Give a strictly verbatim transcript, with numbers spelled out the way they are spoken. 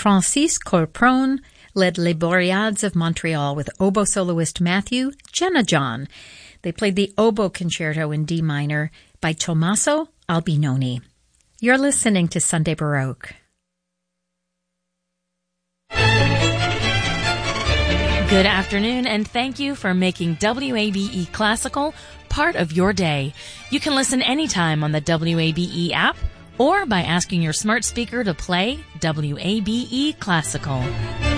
Francis Corpron led Les Boreades of Montreal with oboe soloist Matthew Jenajon. They played the Oboe Concerto in D minor by Tommaso Albinoni. You're listening to Sunday Baroque. Good afternoon, and thank you for making W A B E Classical part of your day. You can listen anytime on the W A B E app or by asking your smart speaker to play W A B E Classical.